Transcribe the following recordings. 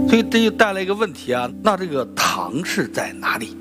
所以这就带来一个问题啊，那这个唐是在哪里？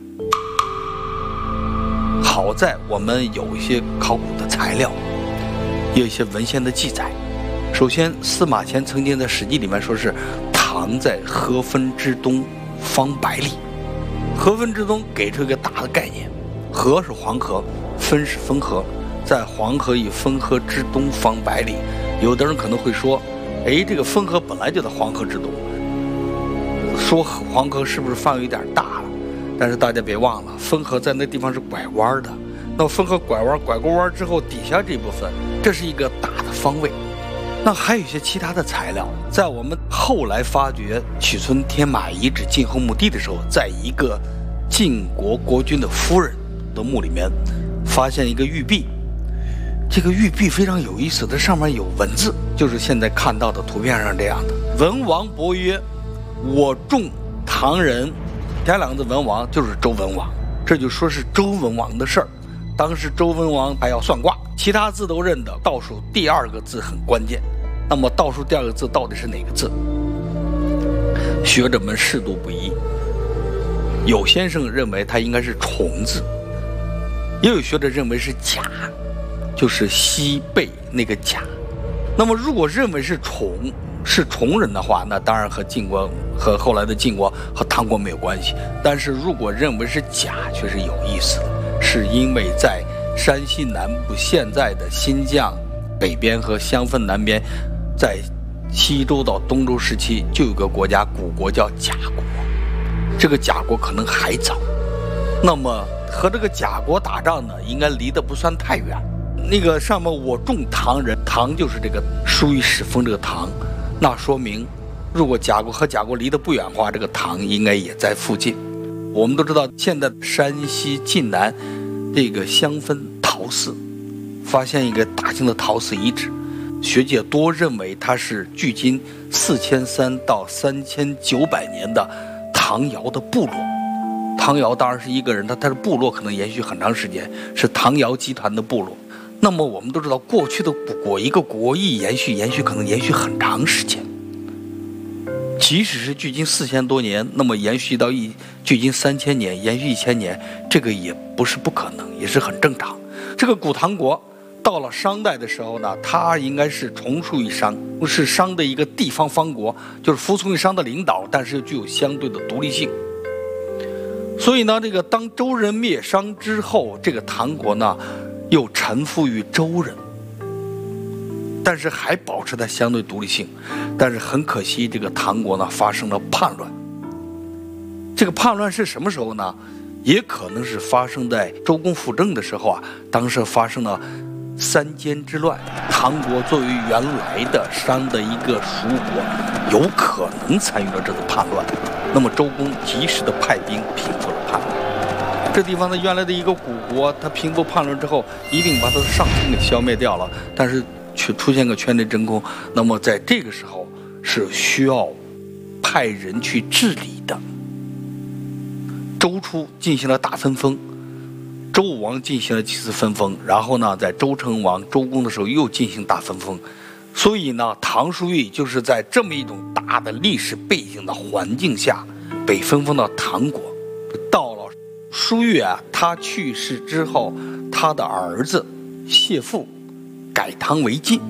好在我们有一些考古的材料，有一些文献的记载。首先，司马迁曾经在《史记》里面说是唐在河汾之东方百里。河汾之东给出一个大的概念，河是黄河，汾是汾河，在黄河与汾河之东方百里。有的人可能会说，这个汾河本来就在黄河之东，说黄河是不是范围有点大了？但是大家别忘了，汾河在那地方是拐弯的，那汾河拐过弯之后，底下这部分，这是一个大的方位。那还有一些其他的材料，在我们后来发掘曲村天马遗址晋后墓地的时候，在一个晋国国君的夫人的墓里面，发现一个玉璧。这个玉璧非常有意思，它上面有文字，就是现在看到的图片上这样的。文王伯曰：“我众唐人。”前两个字文王就是周文王，这就说是周文王的事儿。当时周文王还要算卦，其他字都认得，倒数第二个字很关键。那么倒数第二个字到底是哪个字？学者们适度不一。有先生认为它应该是虫字，也有学者认为是甲，就是西贝那个甲。那么如果认为是虫人的话，那当然和晋国和后来的晋国和唐国没有关系。但是如果认为是甲，却是有意思的，是因为在山西南部现在的新疆北边和襄汾南边，在西周到东周时期就有个国家古国叫甲国，这个甲国可能还早。那么和这个甲国打仗呢，应该离得不算太远。那个上面我众唐人，唐就是这个书于史封这个唐，那说明如果甲国和甲国离得不远的话，这个唐应该也在附近。我们都知道现在山西晋南这个襄汾陶寺发现一个大型的陶瓷遗址，学界多认为它是距今4300到3900年的唐尧的部落。唐尧当然是一个人，他的部落可能延续很长时间，是唐尧集团的部落。那么我们都知道，过去的一个国一延续可能延续很长时间，即使是距今4000多年，那么延续到距今3000年，延续1000年，这个也不是不可能，也是很正常。这个古唐国到了商代的时候呢，它应该是从属于商，是商的一个地方方国，就是服从于商的领导，但是又具有相对的独立性。所以呢，这个当周人灭商之后，这个唐国呢又臣服于周人，但是还保持它相对独立性。但是很可惜，这个唐国呢发生了叛乱。这个叛乱是什么时候呢？也可能是发生在周公辅政的时候啊，当时发生了三监之乱。唐国作为原来的商的一个属国，有可能参与了这次叛乱。那么周公及时的派兵平复了叛乱。这地方的原来的一个古国，他平复叛乱之后，一定把他的上层给消灭掉了，但是却出现个权力真空。那么在这个时候是需要派人去治理的。周初进行了大分封，周武王进行了几次分封，然后呢，在周成王、周公的时候又进行大分封。所以呢，唐叔虞就是在这么一种大的历史背景的环境下，被分封到唐国。到了叔虞啊，他去世之后，他的儿子谢父改唐为晋。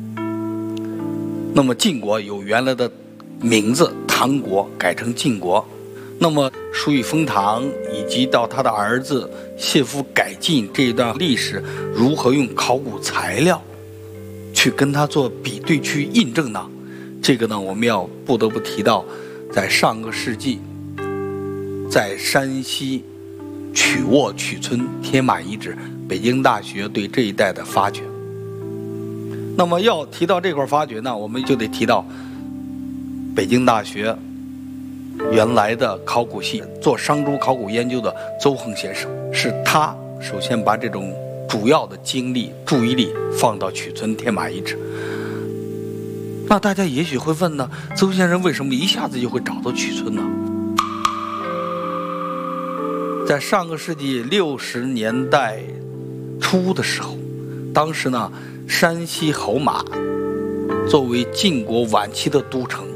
那么晋国有原来的名字唐国，改成晋国。那么叔虞封唐以及到他的儿子谢父改晋这一段历史，如何用考古材料去跟他做比对去印证呢？这个呢，我们要不得不提到在上个世纪在山西曲沃曲村天马遗址，北京大学对这一带的发掘。那么要提到这块发掘呢，我们就得提到北京大学原来的考古系做商周考古研究的邹恒先生，是他首先把这种主要的精力注意力放到曲村天马遗址。那大家也许会问呢，邹先生为什么一下子就会找到曲村呢？在上个世纪60年代初的时候，当时呢，山西侯马作为晋国晚期的都城，